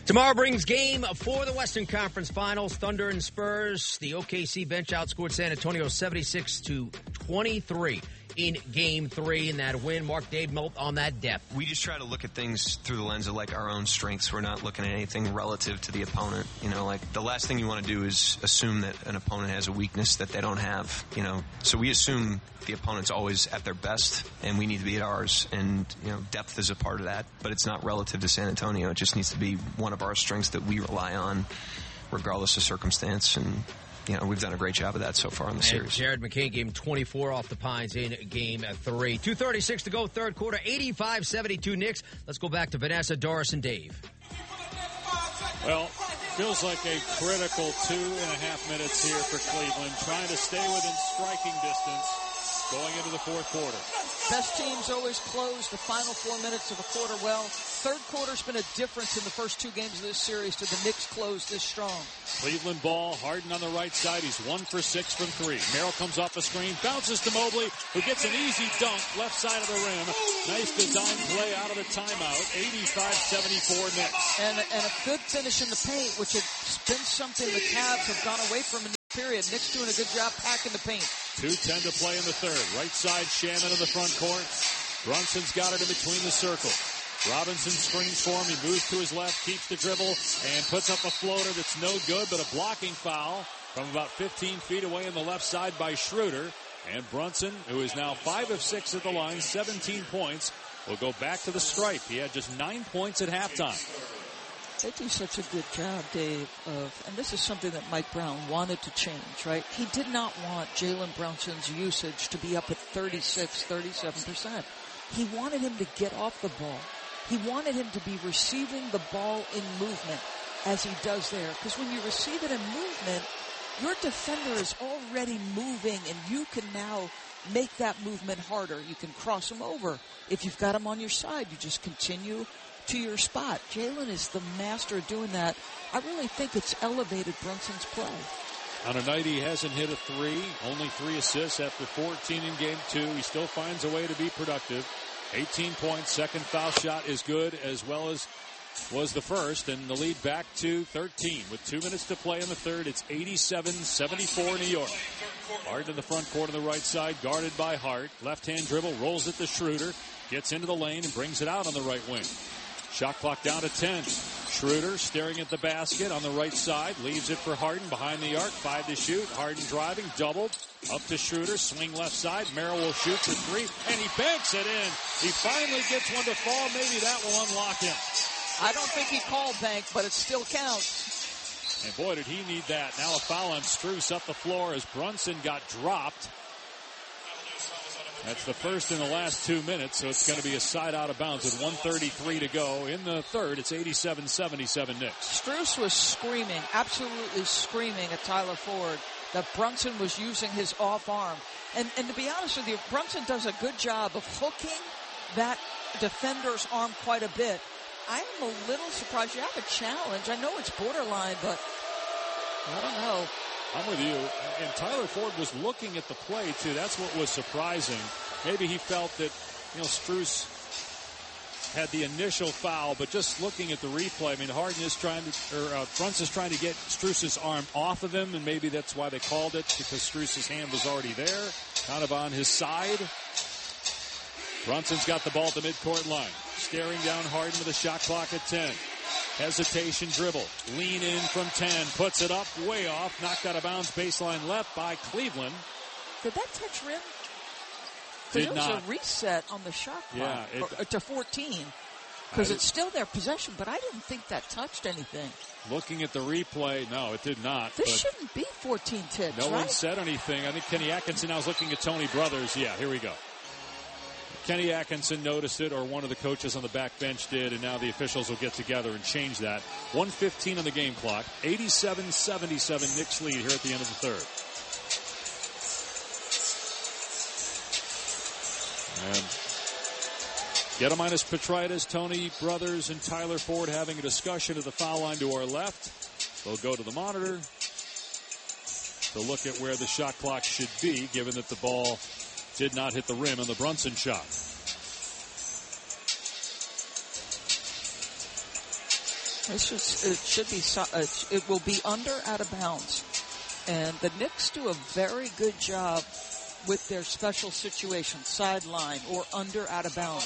Tomorrow brings game for the Western Conference Finals. Thunder and Spurs. The OKC bench outscored San Antonio 76-23 in Game 3 in that win. Mark Dave Milt on that depth. We just try to look at things through the lens of like our own strengths. We're not looking at anything relative to the opponent. You know, like the last thing you want to do is assume that an opponent has a weakness that they don't have. You know, so we assume the opponent's always at their best, and we need to be at ours. And you know, depth is a part of that, but it's not relative to San Antonio. It just needs to be one of our strengths that we rely on, regardless of circumstance. And you know, we've done a great job of that so far in the series. Jared McCain gave him 24 off the Pines in Game 3. 2:36 to go, third quarter, 85-72 Knicks. Let's go back to Vanessa, Doris, and Dave. Well, feels like a critical 2.5 minutes here for Cleveland, trying to stay within striking distance going into the fourth quarter. Best teams always close the final 4 minutes of a quarter well. Third quarter's been a difference in the first two games of this series to the Knicks close this strong. Cleveland ball, Harden on the right side. He's 1 for 6 from 3. Merrill comes off the screen, bounces to Mobley, who gets an easy dunk left side of the rim. Nice design play out of the timeout. 85-74 Knicks. And a good finish in the paint, which has been something the Cavs have gone away from in the period. Knicks doing a good job packing the paint. 2:10 to play in the third. Right side, Shannon in the front court. Brunson's got it in between the circles. Robinson screens for him. He moves to his left, keeps the dribble, and puts up a floater that's no good, but a blocking foul from about 15 feet away on the left side by Schroeder. And Brunson, who is now 5 of 6 at the line, 17 points, will go back to the stripe. He had just 9 points at halftime. They do such a good job, Dave, and this is something that Mike Brown wanted to change, right? He did not want Jalen Brunson's usage to be up at 36, 37%. He wanted him to get off the ball. He wanted him to be receiving the ball in movement as he does there. Because when you receive it in movement, your defender is already moving, and you can now make that movement harder. You can cross him over. If you've got him on your side, you just continue to your spot. Jalen is the master of doing that. I really think it's elevated Brunson's play. On a night he hasn't hit a 3, only 3 assists after 14 in game 2. He still finds a way to be productive. 18 points, second foul shot is good, as well as was the first, and the lead back to 13 with 2 minutes to play in the third. It's 87-74 New York. Harden in the front court on the right side, guarded by Hart. Left-hand dribble, rolls it to Schroeder, gets into the lane and brings it out on the right wing. Shot clock down to 10. Schroeder staring at the basket on the right side. Leaves it for Harden behind the arc. 5 to shoot. Harden driving. Doubled. Up to Schroeder. Swing left side. Merrill will shoot for 3. And he banks it in. He finally gets one to fall. Maybe that will unlock him. I don't think he called bank, but it still counts. And boy, did he need that. Now a foul on Strus up the floor as Brunson got dropped. That's the first in the last 2 minutes, so it's going to be a side out of bounds with 1:33 to go. In the third, it's 87-77 Knicks. Strus was screaming, absolutely screaming at Tyler Ford that Brunson was using his off arm. And to be honest with you, Brunson does a good job of hooking that defender's arm quite a bit. I'm a little surprised. You have a challenge. I know it's borderline, but I don't know. I'm with you. And Tyler Ford was looking at the play, too. That's what was surprising. Maybe he felt that, Strus had the initial foul, but just looking at the replay, I mean, Harden is trying to, Brunson's trying to get Strus's arm off of him, and maybe that's why they called it, because Strus's hand was already there, kind of on his side. Brunson's got the ball at the midcourt line. Staring down Harden with a shot clock at 10. Hesitation dribble. Lean in from 10. Puts it up way off. Knocked out of bounds. Baseline left by Cleveland. Did that touch rim? Did not. There was a reset on the shot clock to 14. Because it's still their possession, but I didn't think that touched anything. Looking at the replay, no, it did not. This shouldn't be 14 ticks, No one said anything. I think Kenny Atkinson now is looking at Tony Brothers. Yeah, here we go. Kenny Atkinson noticed it, or one of the coaches on the back bench did, and now the officials will get together and change that. 1:15 on the game clock. 87-77 Knicks lead here at the end of the third. And Gediminas Petraitis, Tony Brothers, and Tyler Ford having a discussion at the foul line to our left. They'll go to the monitor to look at where the shot clock should be, given that the ball did not hit the rim on the Brunson shot. It should be. It will be under out of bounds, and the Knicks do a very good job with their special situations, sideline or under out of bounds.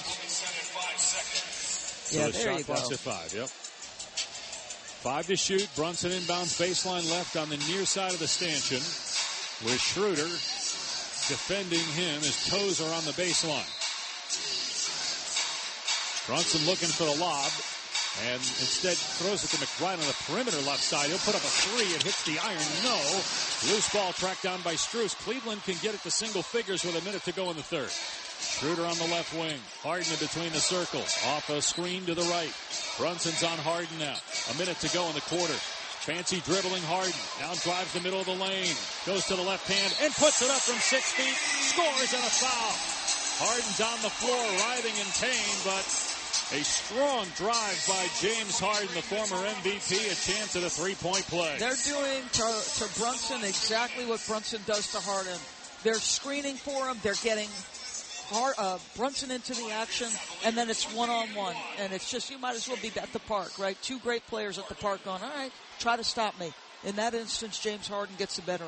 So the shot clock's at 5. Yep. 5 to shoot. Brunson inbounds baseline left on the near side of the stanchion, with Schroeder defending him. His toes are on the baseline. Brunson looking for the lob, and instead throws it to McBride on the perimeter left side. He'll put up a 3. It hits the iron. No. Loose ball tracked down by Strus. Cleveland can get it to single figures with a minute to go in the third. Schroeder on the left wing. Harden in between the circles. Off a screen to the right. Brunson's on Harden now. A minute to go in the quarter. Fancy dribbling Harden. Now drives the middle of the lane. Goes to the left hand and puts it up from 6 feet. Scores and a foul. Harden's on the floor writhing in pain, but a strong drive by James Harden, the former MVP, a chance at a three-point play. They're doing to Brunson exactly what Brunson does to Harden. They're screening for him. They're getting Brunson into the action, and then it's one-on-one. And it's just, you might as well be at the park, right? 2 great players at the park going, all right, try to stop me. In that instance, James Harden gets the better